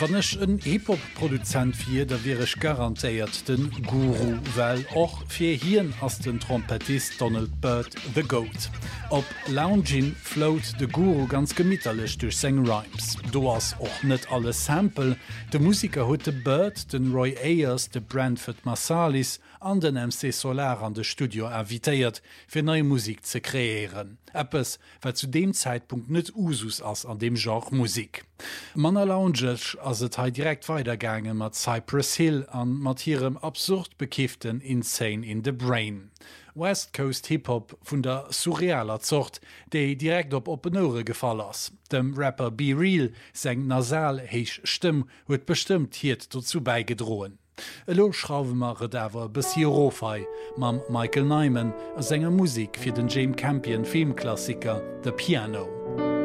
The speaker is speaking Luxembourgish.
Wann ich ein E-Pop-Produzent wie, da wäre ich garantiert den Guru, weil auch für Hirn als den Trompetist Donald Byrd the Goat. Ob Lounging float de Guru ganz gemmitterlich durch seine Rhymes. Du hast auch nicht alles Sample. Der Musiker hat den Byrd, den Roy Ayers, den Branford Marsalis an den MC Solar an das Studio invitiert, für neue Musik zu kreieren. Etwas, was zu dem Zeitpunkt nicht Usus ist an dem Genre Musik. Manner Lounge as et ha direkt weitergange mat Cypress Hill an mat ihrem absurd bekifften Insane in the Brain. West Coast Hip-Hop vun der surrealer Zocht, déi direkt op Openore gefall ass. Dem Rapper Be Real seng nasal heich Stimm huet bestimmt hiet dazu beigedrohen. Elo schrauwe mare dawer bis hier Rofei, mam Michael Nyman a senger Musik fir den James Campion Filmklassiker The Piano.